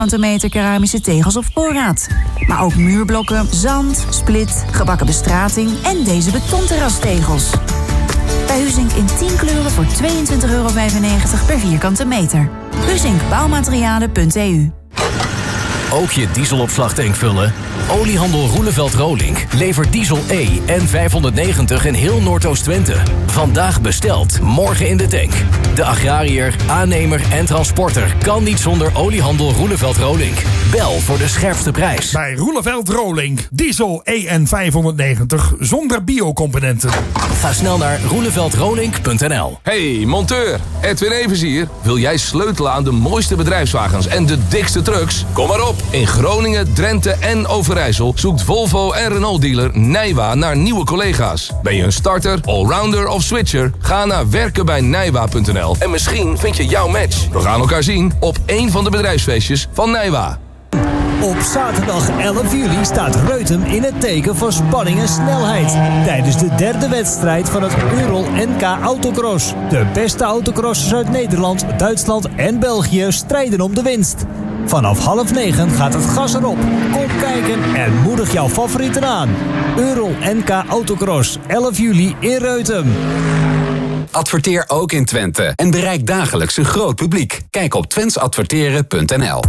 meter keramische tegels op voorraad. Maar ook muurblokken, zand, split, gebakken bestrating en deze betonterrastegels. Bij Huzink in 10 kleuren voor €22,95 per vierkante meter. Huzinkbouwmaterialen.eu. Ook je dieselopslagtank vullen? Oliehandel Roeleveld Rolink levert diesel E en 590 in heel Noordoost-Twente. Vandaag besteld, morgen in de tank. De agrariër, aannemer en transporter kan niet zonder oliehandel Roeleveld Rolink. Bel voor de scherpste prijs. Bij Roeleveld Rolink. Diesel EN 590 zonder biocomponenten. Ga snel naar roeleveldrolink.nl. Hey, monteur. Edwin Evers hier. Wil jij sleutelen aan de mooiste bedrijfswagens en de dikste trucks? Kom maar op. In Groningen, Drenthe en Overijssel zoekt Volvo en Renault dealer Nijwa naar nieuwe collega's. Ben je een starter, allrounder of switcher? Ga naar werkenbijnijwa.nl en misschien vind je jouw match. We gaan elkaar zien op een van de bedrijfsfeestjes van Nijwa. Op zaterdag 11 juli staat Reutem in het teken van spanning en snelheid. Tijdens de derde wedstrijd van het Ural NK Autocross. De beste autocrossers uit Nederland, Duitsland en België strijden om de winst. Vanaf 8:30 gaat het gas erop. Kom kijken en moedig jouw favorieten aan. Ural NK Autocross, 11 juli in Reutem. Adverteer ook in Twente en bereik dagelijks een groot publiek. Kijk op twentesadverteren.nl.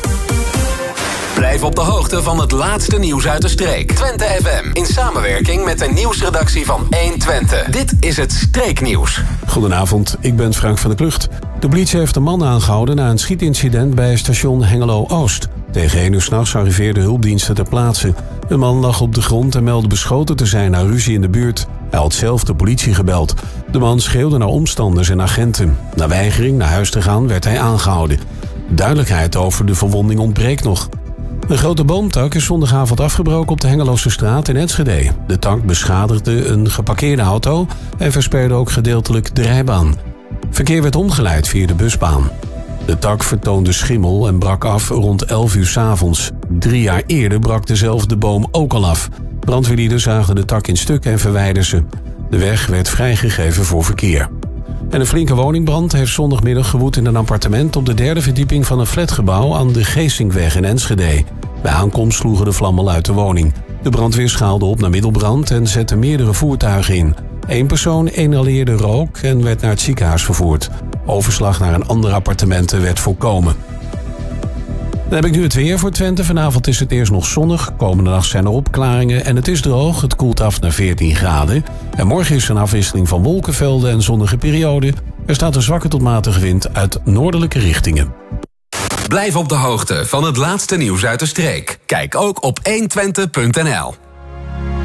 Blijf op de hoogte van het laatste nieuws uit de streek. Twente FM, in samenwerking met de nieuwsredactie van 1Twente. Dit is het Streeknieuws. Goedenavond, ik ben Frank van der Klucht. De politie heeft een man aangehouden na een schietincident bij station Hengelo-Oost. Tegen 1 uur 's nachts arriveerden hulpdiensten ter plaatse. De man lag op de grond en meldde beschoten te zijn na ruzie in de buurt. Hij had zelf de politie gebeld. De man schreeuwde naar omstanders en agenten. Na weigering naar huis te gaan werd hij aangehouden. Duidelijkheid over de verwonding ontbreekt nog. Een grote boomtak is zondagavond afgebroken op de Hengeloze straat in Enschede. De tak beschadigde een geparkeerde auto en versperde ook gedeeltelijk de rijbaan. Verkeer werd omgeleid via de busbaan. De tak vertoonde schimmel en brak af rond 11 uur 's avonds. 3 jaar eerder brak dezelfde boom ook al af. Brandweerlieden zagen de tak in stukken en verwijderden ze. De weg werd vrijgegeven voor verkeer. En een flinke woningbrand heeft zondagmiddag gewoed in een appartement op de 3e verdieping van een flatgebouw aan de Geestinkweg in Enschede. Bij aankomst sloegen de vlammen uit de woning. De brandweer schaalde op naar middelbrand en zette meerdere voertuigen in. 1 persoon inhaleerde rook en werd naar het ziekenhuis vervoerd. Overslag naar een ander appartement werd voorkomen. Dan heb ik nu het weer voor Twente. Vanavond is het eerst nog zonnig. Komende nacht zijn er opklaringen en het is droog. Het koelt af naar 14 graden. En morgen is er een afwisseling van wolkenvelden en zonnige perioden. Er staat een zwakke tot matige wind uit noordelijke richtingen. Blijf op de hoogte van het laatste nieuws uit de streek. Kijk ook op 1Twente.nl.